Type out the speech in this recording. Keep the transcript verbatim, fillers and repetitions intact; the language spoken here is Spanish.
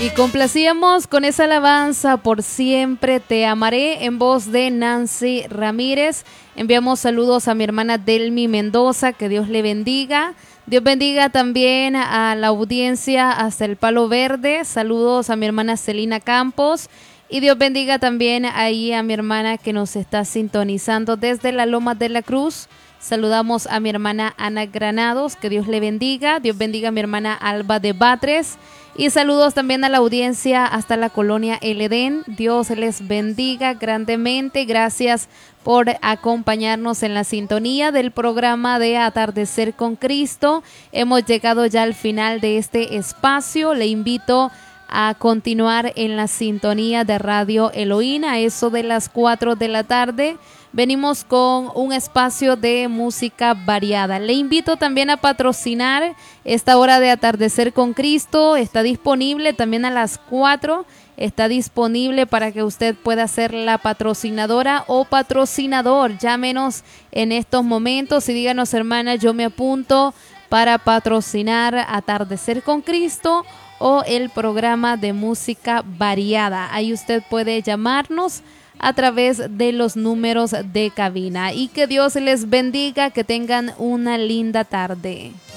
Y complacíamos con esa alabanza Por siempre te amaré en voz de Nancy Ramírez. Enviamos saludos a mi hermana Delmi Mendoza, que Dios le bendiga. Dios bendiga también a la audiencia hasta el Palo Verde. Saludos a mi hermana Celina Campos. Y Dios bendiga también ahí a mi hermana que nos está sintonizando desde la Loma de la Cruz. Saludamos a mi hermana Ana Granados, que Dios le bendiga. Dios bendiga a mi hermana Alba de Batres. Y saludos también a la audiencia hasta la colonia El Edén. Dios les bendiga grandemente. Gracias por acompañarnos en la sintonía del programa de Atardecer con Cristo. Hemos llegado ya al final de este espacio. Le invito a continuar en la sintonía de Radio Elohim a eso de las cuatro de la tarde. Venimos con un espacio de música variada. Le invito también a patrocinar esta hora de Atardecer con Cristo. Está disponible también a las cuatro. Está disponible para que usted pueda ser la patrocinadora o patrocinador. Llámenos en estos momentos y díganos, hermana, yo me apunto para patrocinar Atardecer con Cristo o el programa de música variada. Ahí usted puede llamarnos a través de los números de cabina. Y que Dios les bendiga, que tengan una linda tarde.